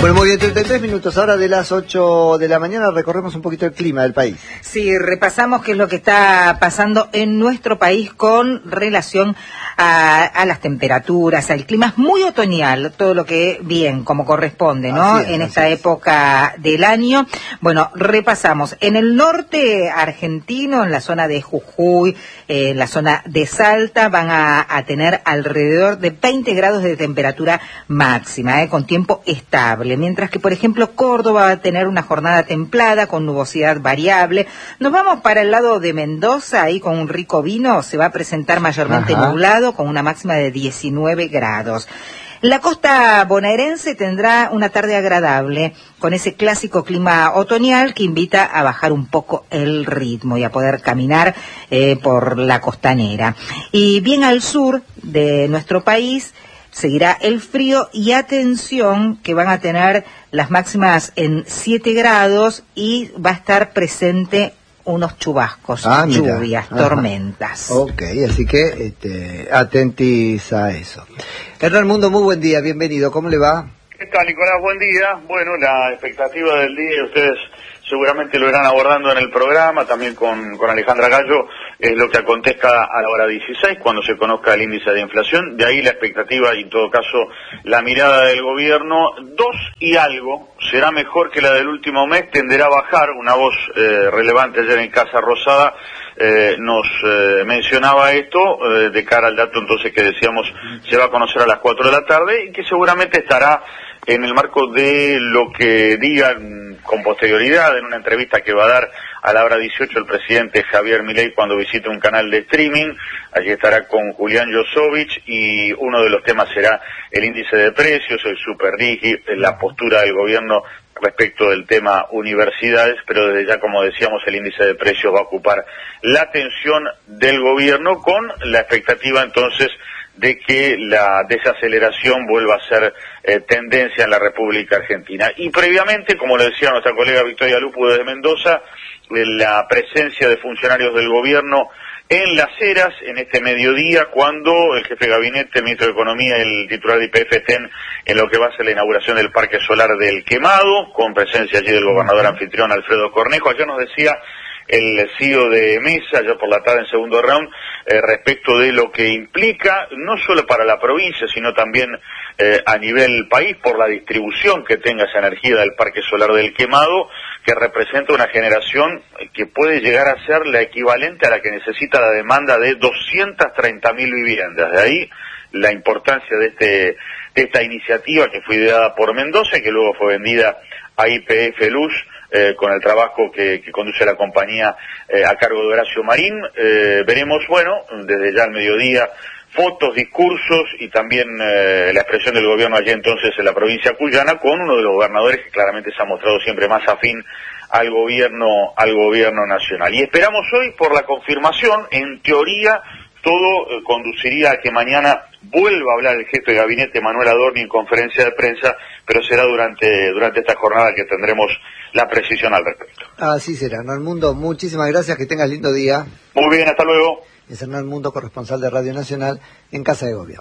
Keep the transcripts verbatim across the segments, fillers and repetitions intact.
Bueno, muy bien, treinta y tres minutos, ahora de las ocho de la mañana recorremos un poquito el clima del país. Sí, repasamos qué es lo que está pasando en nuestro país con relación a, a las temperaturas, al clima. Es muy otoñal, todo lo que bien, como corresponde, ¿no? Es, en esta es. época del año. Bueno, repasamos. En el norte argentino, en la zona de Jujuy, eh, en la zona de Salta, van a, a tener alrededor de veinte grados de temperatura máxima, eh, con tiempo estable. Mientras que, por ejemplo, Córdoba va a tener una jornada templada con nubosidad variable. Nos vamos para el lado de Mendoza, ahí con un rico vino, se va a presentar mayormente Ajá. nublado con una máxima de diecinueve grados. La costa bonaerense tendrá una tarde agradable, con ese clásico clima otoñal que invita a bajar un poco el ritmo y a poder caminar eh, por la costanera. Y bien al sur de nuestro país seguirá el frío y atención que van a tener las máximas en siete grados y va a estar presente unos chubascos, ah, lluvias, Ajá. tormentas. Ok, así que este, atentis a eso. Hernán Mundo, muy buen día, bienvenido, ¿cómo le va? ¿Qué tal, Nicolás? Buen día. Bueno, la expectativa del día, ustedes seguramente lo irán abordando en el programa, también con, con Alejandra Gallo, es lo que acontezca a la hora dieciséis, cuando se conozca el índice de inflación. De ahí la expectativa y, en todo caso, la mirada del gobierno. Dos y algo será mejor que la del último mes, tenderá a bajar. Una voz eh, relevante ayer en Casa Rosada eh, nos eh, mencionaba esto, eh, de cara al dato entonces que decíamos se va a conocer a las cuatro de la tarde, y que seguramente estará en el marco de lo que digan con posterioridad en una entrevista que va a dar a la hora dieciocho el presidente Javier Milei cuando visite un canal de streaming. Allí estará con Julián Yosovich y uno de los temas será el índice de precios, el superdigi, la postura del gobierno respecto del tema universidades, pero desde ya, como decíamos, el índice de precios va a ocupar la atención del gobierno, con la expectativa entonces de que la desaceleración vuelva a ser eh, tendencia en la República Argentina. Y previamente, como le decía nuestra colega Victoria Lupu desde Mendoza, eh, la presencia de funcionarios del gobierno en Las Heras en este mediodía, cuando el jefe de gabinete, el ministro de Economía y el titular de I P F estén en lo que va a ser la inauguración del Parque Solar del Quemado, con presencia allí del gobernador anfitrión Alfredo Cornejo. Ayer nos decía el C E O de Mesa, ya por la tarde en segundo round, eh, respecto de lo que implica, no solo para la provincia, sino también eh, a nivel país, por la distribución que tenga esa energía del Parque Solar del Quemado, que representa una generación que puede llegar a ser la equivalente a la que necesita la demanda de doscientas treinta mil viviendas. De ahí la importancia de, este, de esta iniciativa que fue ideada por Mendoza y que luego fue vendida a Y P F Luz, Eh, con el trabajo que, que conduce la compañía eh, a cargo de Horacio Marín. Eh, veremos, bueno, desde ya al mediodía, fotos, discursos y también eh, la expresión del gobierno allí entonces en la provincia cuyana, con uno de los gobernadores que claramente se ha mostrado siempre más afín al gobierno, al gobierno nacional. Y esperamos hoy por la confirmación. En teoría, todo eh, conduciría a que mañana vuelva a hablar el jefe de gabinete Manuel Adorni en conferencia de prensa, pero será durante, durante esta jornada que tendremos la precisión al respecto. Así será. Hernán Mundo, muchísimas gracias, que tengas lindo día. Muy bien, hasta luego. Es Hernán Mundo, corresponsal de Radio Nacional en Casa de Gobierno.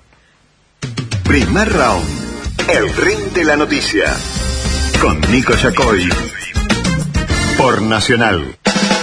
Primer round, el ring de la noticia, con Nico Yacoy, por Nacional.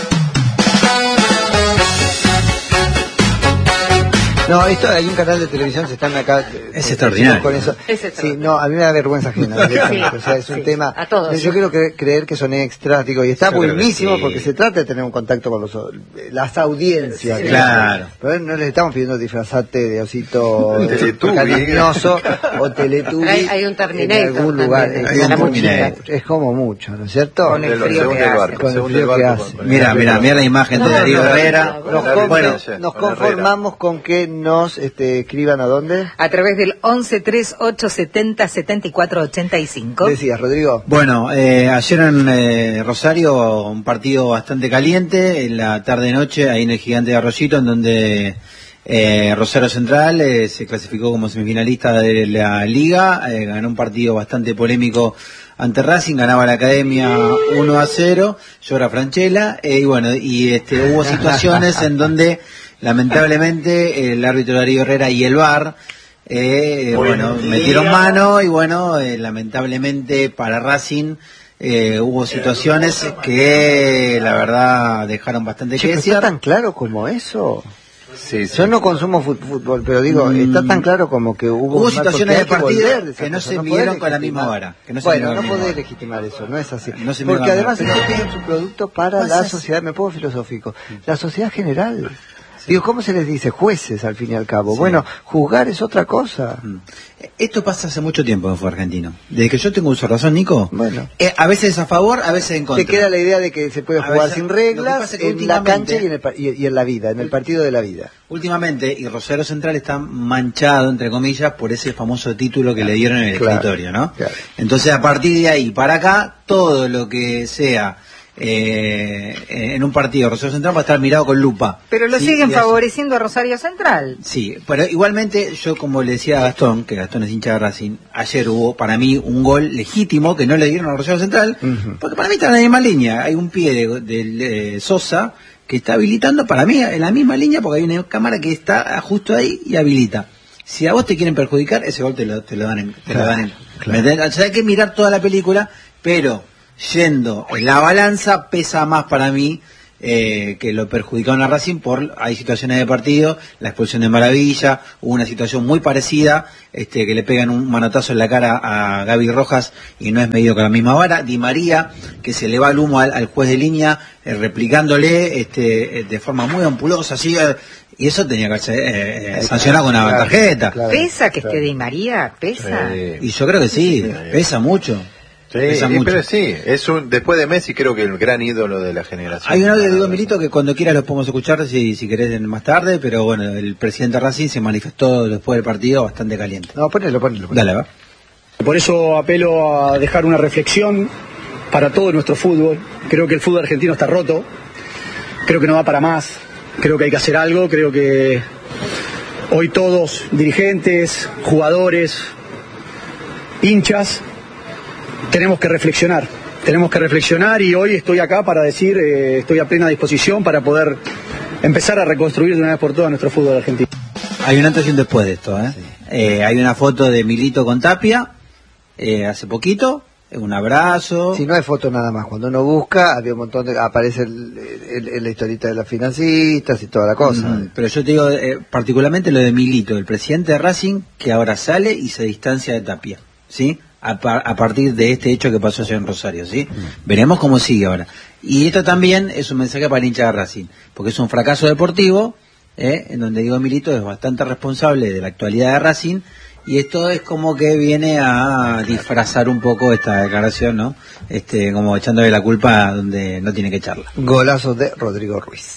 No, esto hay un canal de televisión, se están acá. Es extraordinario. Con eso. Es extraordinario. Sí, no, a mí me da vergüenza ajena. Sí, o sea, es un sí, tema. A todos. Yo sí. quiero cre creer que son extras, digo, y está Yo buenísimo sí. porque se trata de tener un contacto con los, las audiencias. Sí, claro. Pero no les estamos pidiendo disfrazarte de osito cariñoso o Teletubby. Hay, hay un Terminator en algún lugar. también, Es, hay como un Terminator. es como mucho, ¿no es cierto? Con el frío que hace. Con el frío que hace. Mira, mira, mira la imagen de Darío Herrera. Nos, con, Bueno, nos conformamos con que nos este, escriban a dónde. A través del once treinta y ocho setenta setenta y cuatro ochenta y cinco. Decías, Rodrigo. Bueno, eh, ayer en eh, Rosario un partido bastante caliente, en la tarde-noche, ahí en el Gigante de Arroyito, en donde eh, Rosario Central eh, se clasificó como semifinalista de la Liga, eh, ganó un partido bastante polémico ante Racing, ganaba la Academia uno a cero, llora Franchella, eh, y bueno, y este, hubo situaciones en donde lamentablemente el árbitro Darío Herrera y el V A R eh, bueno, metieron mano y bueno, eh, lamentablemente para Racing eh, hubo situaciones que la verdad dejaron bastante que desear. ¿Está tan claro como eso? Sí, sí. Yo no consumo fútbol, pero digo, mm. está tan claro como que hubo... Hubo situaciones de partido que, que no se midieron con la misma vara. Que no se bueno, no podés legitimar eso, no es así. No se Porque además pero... usted tiene su producto para la sociedad, me pongo filosófico, la sociedad general. Sí. Digo, ¿cómo se les dice? Jueces, al fin y al cabo. Sí. Bueno, juzgar es otra cosa. Mm. Esto pasa hace mucho tiempo en el fútbol argentino. Desde que yo tengo uso de razón, Nico, bueno. eh, a veces a favor, a veces en contra. Te queda la idea de que se puede jugar veces, sin reglas en la cancha y en, el, y, y en la vida, en el partido de la vida. Últimamente, y Rosario Central está manchado, entre comillas, por ese famoso título que le dieron en el claro, escritorio, ¿no? Claro. Entonces, a partir de ahí para acá, todo lo que sea... Eh, en un partido Rosario Central va a estar mirado con lupa. Pero lo ¿sí? siguen así... favoreciendo a Rosario Central. Sí, pero igualmente yo, como le decía a Gastón, que Gastón es hincha de Racing, ayer hubo para mí un gol legítimo que no le dieron a Rosario Central, uh-huh. porque para mí está en la misma línea. Hay un pie de, de, de Sosa que está habilitando para mí en la misma línea, porque hay una cámara que está justo ahí y habilita. Si a vos te quieren perjudicar, ese gol te lo, te lo dan en, te claro, lo dan en, claro. O sea, hay que mirar toda la película, pero yendo en la balanza pesa más para mí eh, que lo perjudicaron a Racing por hay situaciones de partido, la expulsión de Maravilla, hubo una situación muy parecida, este que le pegan un manotazo en la cara a Gaby Rojas y no es medido con la misma vara, Di María que se le va el humo al, al juez de línea eh, replicándole este de forma muy ampulosa así eh, y eso tenía que ser eh, eh, sancionado con una claro, tarjeta. Claro, ¿Pesa que claro. esté Di María? ¿Pesa? Sí. Y yo creo que sí, pesa mucho. Sí, pero sí, es un, después de Messi creo que el gran ídolo de la generación. Hay un audio de Diego Milito que cuando quieras lo podemos escuchar si, si querés más tarde, pero bueno, el presidente Racing se manifestó después del partido bastante caliente. No, ponelo, ponelo. ponelo. Dale, va. Por eso apelo a dejar una reflexión para todo nuestro fútbol. Creo que el fútbol argentino está roto, creo que no va para más, creo que hay que hacer algo, creo que hoy todos, dirigentes, jugadores, hinchas, tenemos que reflexionar, tenemos que reflexionar y hoy estoy acá para decir, eh, estoy a plena disposición para poder empezar a reconstruir de una vez por todas nuestro fútbol argentino. Hay un antes y un después de esto, ¿eh? Sí. Eh, hay una foto de Milito con Tapia, eh, hace poquito, un abrazo. Si no hay foto nada más, cuando uno busca, había un montón de, aparece el, el, el, la historieta de los financistas y toda la cosa. Mm, pero yo te digo, eh, particularmente lo de Milito, el presidente de Racing, que ahora sale y se distancia de Tapia, ¿sí? A, par, a partir de este hecho que pasó allá en Rosario, ¿sí? Mm. Veremos cómo sigue ahora. Y esto también es un mensaje para el hincha de Racing, porque es un fracaso deportivo, ¿eh? En donde Diego Milito es bastante responsable de la actualidad de Racing, y esto es como que viene a disfrazar un poco esta declaración, ¿no? Este, como echándole la culpa donde no tiene que echarla. Golazo de Rodrigo Ruiz.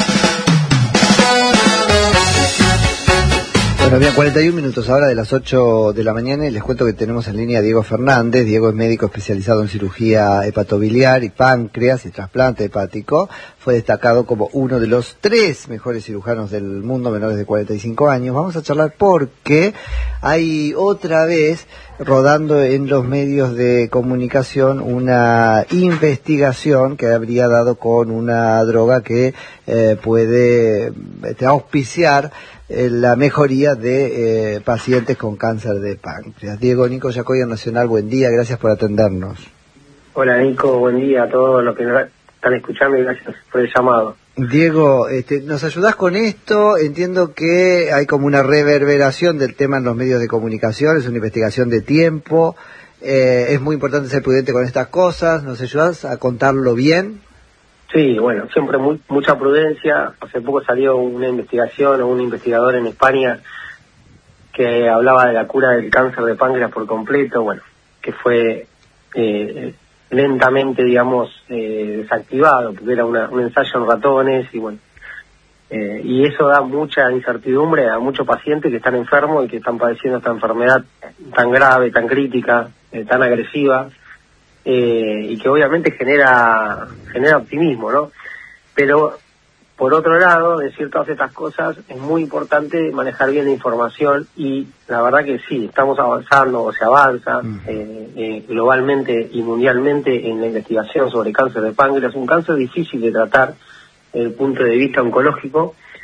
Bueno, bien, cuarenta y un minutos ahora de las ocho de la mañana y les cuento que tenemos en línea a Diego Fernández. Diego es médico especializado en cirugía hepatobiliar y páncreas y trasplante hepático. Fue destacado como uno de los tres mejores cirujanos del mundo menores de cuarenta y cinco años. Vamos a charlar porque hay otra vez rodando en los medios de comunicación una investigación que habría dado con una droga que eh, puede este, auspiciar eh, la mejoría de eh, pacientes con cáncer de páncreas. Diego, Nico Yacoy, Nacional, buen día, gracias por atendernos. Hola Nico, buen día a todos los que nos están escuchando y gracias por el llamado. Diego, este, ¿nos ayudás con esto? Entiendo que hay como una reverberación del tema en los medios de comunicación, es una investigación de tiempo, eh, es muy importante ser prudente con estas cosas, ¿nos ayudás a contarlo bien? Sí, bueno, siempre muy, mucha prudencia. Hace poco salió una investigación o un investigador en España que hablaba de la cura del cáncer de páncreas por completo, bueno, que fue eh, lentamente, digamos, eh, desactivado, porque era una, un ensayo en ratones y bueno, eh, y eso da mucha incertidumbre a muchos pacientes que están enfermos y que están padeciendo esta enfermedad tan grave, tan crítica, eh, tan agresiva, eh, y que obviamente genera genera optimismo, ¿no? Pero por otro lado, decir todas estas cosas, es muy importante manejar bien la información y la verdad que sí, estamos avanzando o se avanza mm. eh, eh, globalmente y mundialmente en la investigación sobre cáncer de páncreas, un cáncer difícil de tratar desde el punto de vista oncológico,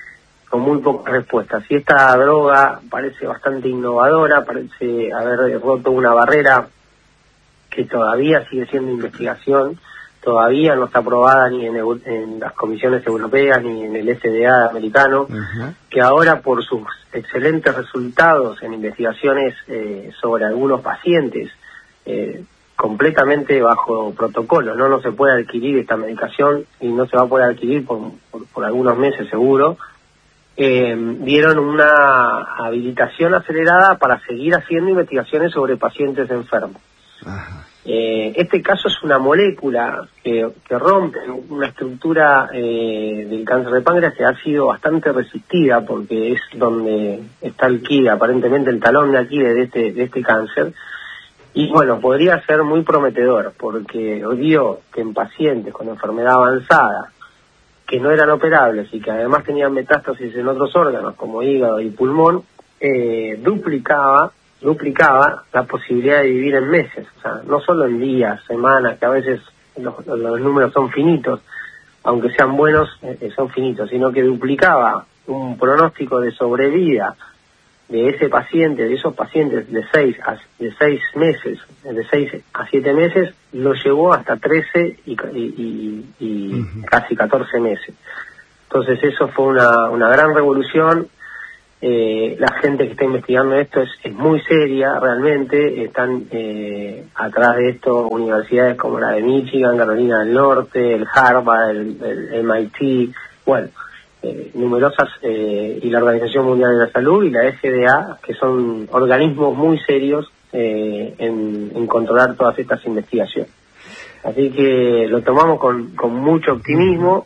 con muy pocas respuestas. Y esta droga parece bastante innovadora, parece haber roto una barrera que todavía sigue siendo investigación, todavía no está aprobada ni en, en las comisiones europeas ni en el F D A americano, uh-huh. que ahora por sus excelentes resultados en investigaciones eh, sobre algunos pacientes, eh, completamente bajo protocolo, no no se puede adquirir esta medicación y no se va a poder adquirir por, por, por algunos meses seguro, eh, dieron una habilitación acelerada para seguir haciendo investigaciones sobre pacientes enfermos. Ajá. Eh, este caso es una molécula que, que rompe una estructura eh, del cáncer de páncreas que ha sido bastante resistida porque es donde está el quid, aparentemente el talón de Aquiles de este, de este cáncer. Y bueno, podría ser muy prometedor porque dio que en pacientes con enfermedad avanzada que no eran operables y que además tenían metástasis en otros órganos como hígado y pulmón, eh, duplicaba duplicaba la posibilidad de vivir en meses, o sea, no solo en días, semanas, que a veces los, los números son finitos, aunque sean buenos, eh, son finitos, sino que duplicaba un pronóstico de sobrevida de ese paciente, de esos pacientes de seis a de seis meses, de seis a siete meses, lo llevó hasta trece y, y, y, y uh-huh. casi catorce meses. Entonces eso fue una, una gran revolución. Eh, la gente que está investigando esto es, es muy seria, realmente. Están eh, atrás de esto universidades como la de Michigan, Carolina del Norte, el Harvard, el, el M I T, bueno, eh, numerosas, eh, y la Organización Mundial de la Salud y la F D A, que son organismos muy serios eh, en, en controlar todas estas investigaciones. Así que lo tomamos con, con mucho optimismo.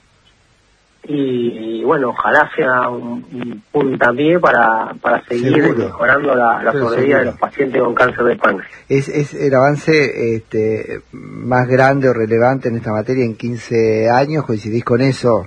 Y, y bueno, ojalá sea un, un puntapié para, para seguir seguro. mejorando la, la sobrevida de los pacientes con cáncer de páncreas. ¿Es, es el avance este, más grande o relevante en esta materia en quince años? ¿Coincidís con eso?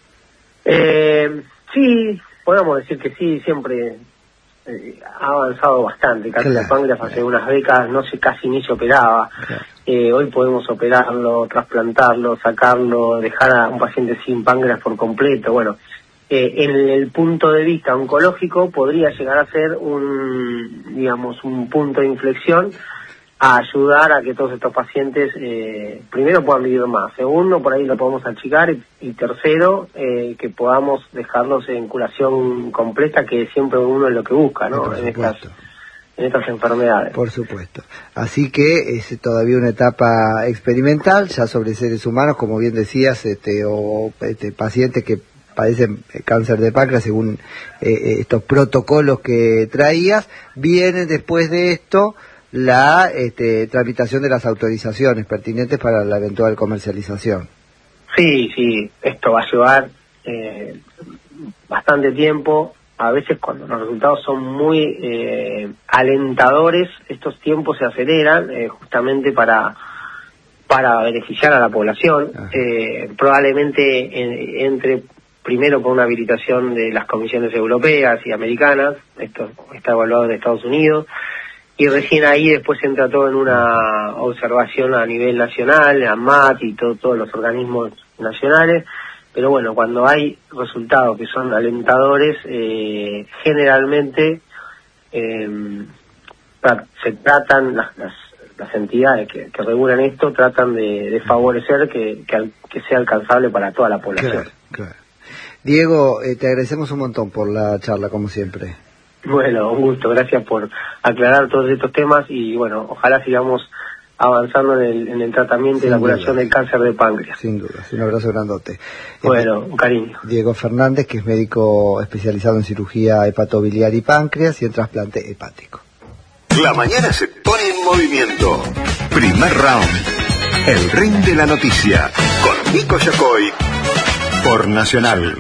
Eh, sí, podemos decir que sí, siempre eh, ha avanzado bastante. Cáncer claro, de páncreas hace claro. unas décadas no se casi ni se operaba. Claro. Eh, hoy podemos operarlo, trasplantarlo, sacarlo, dejar a un paciente sin páncreas por completo. Bueno, eh, en el punto de vista oncológico podría llegar a ser un, digamos, un punto de inflexión a ayudar a que todos estos pacientes, eh, primero puedan vivir más, segundo, por ahí lo podemos achicar, y, y tercero, eh, que podamos dejarlos en curación completa, que siempre uno es lo que busca, ¿no? En estas en estas enfermedades. Por supuesto. Así que es todavía una etapa experimental, ya sobre seres humanos, como bien decías, este, o este, pacientes que padecen cáncer de páncreas según eh, estos protocolos que traías. Viene después de esto la este, tramitación de las autorizaciones pertinentes para la eventual comercialización. Sí, sí, esto va a llevar eh, bastante tiempo. A veces cuando los resultados son muy eh, alentadores, estos tiempos se aceleran eh, justamente para para beneficiar a la población. Eh, probablemente en, entre primero por una habilitación de las comisiones europeas y americanas, esto está evaluado en Estados Unidos, y recién ahí después entra todo en una observación a nivel nacional, A M A T y todo, todos los organismos nacionales. Pero bueno, cuando hay resultados que son alentadores, eh, generalmente eh, se tratan, las, las, las entidades que, que regulan esto, tratan de, de favorecer que, que, que sea alcanzable para toda la población. Claro, claro. Diego, eh, te agradecemos un montón por la charla, como siempre. Bueno, un gusto, gracias por aclarar todos estos temas y bueno, ojalá sigamos avanzando en el, en el tratamiento y la curación del cáncer de páncreas. Sin duda, un abrazo grandote. Bueno, un cariño. Diego Fernández, que es médico especializado en cirugía hepatobiliar y páncreas y en trasplante hepático. La mañana se pone en movimiento. Primer round. El ring de la noticia. Con Nico Yacoy. Por Nacional.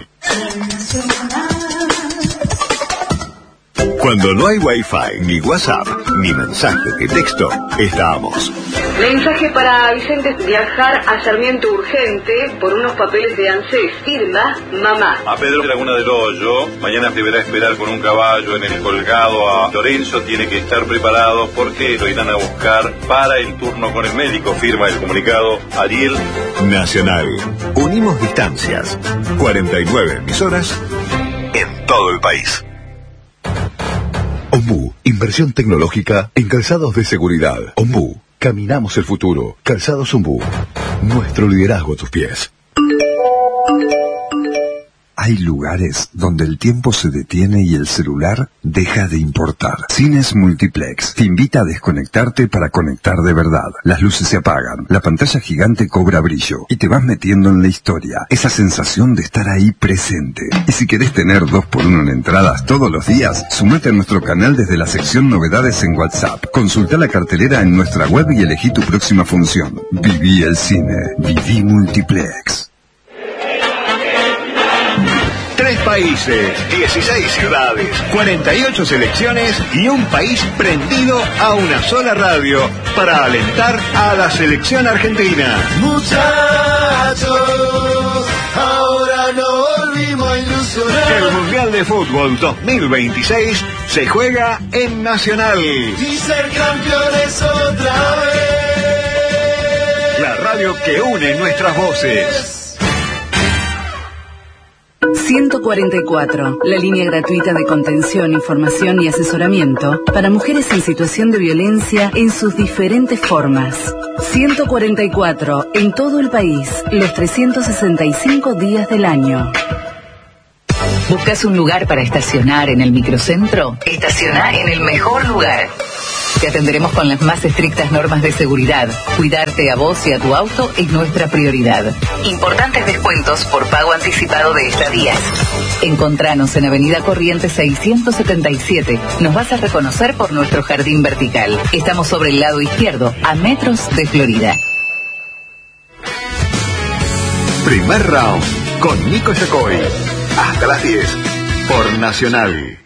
Cuando no hay Wi-Fi, ni WhatsApp, ni mensaje de texto, estamos. Mensaje para Vicente: viajar a Sarmiento urgente por unos papeles de ANSES. Firma mamá. A Pedro Laguna del Hoyo, mañana deberá esperar con un caballo en el colgado a Lorenzo. Tiene que estar preparado porque lo irán a buscar para el turno con el médico. Firma el comunicado Ariel. Nacional. Unimos distancias. cuarenta y nueve emisoras en todo el país. Ombú, inversión tecnológica en calzados de seguridad. Ombú, caminamos el futuro. Calzados Ombú, nuestro liderazgo a tus pies. Hay lugares donde el tiempo se detiene y el celular deja de importar. Cines Multiplex te invita a desconectarte para conectar de verdad. Las luces se apagan, la pantalla gigante cobra brillo y te vas metiendo en la historia. Esa sensación de estar ahí presente. Y si querés tener dos por uno en entradas todos los días, sumate a nuestro canal desde la sección novedades en WhatsApp. Consulta la cartelera en nuestra web y elegí tu próxima función. Viví el cine. Viví Multiplex. Tres países, dieciséis ciudades, cuarenta y ocho selecciones y un país prendido a una sola radio para alentar a la selección argentina. Muchachos, ahora no volvimos a ilusionar. El Mundial de Fútbol dos mil veintiséis se juega en Nacional. Y ser campeones otra vez. La radio que une nuestras voces. ciento cuarenta y cuatro, la línea gratuita de contención, información y asesoramiento para mujeres en situación de violencia en sus diferentes formas. ciento cuarenta y cuatro, en todo el país, los trescientos sesenta y cinco días del año. ¿Buscas un lugar para estacionar en el microcentro? Estacioná en el mejor lugar. Te atenderemos con las más estrictas normas de seguridad. Cuidarte a vos y a tu auto es nuestra prioridad. Importantes descuentos por pago anticipado de estadías. Encontranos en Avenida Corrientes seiscientos setenta y siete. Nos vas a reconocer por nuestro jardín vertical. Estamos sobre el lado izquierdo, a metros de Florida. Primer round con Nico Yacoy. Hasta las diez por Nacional.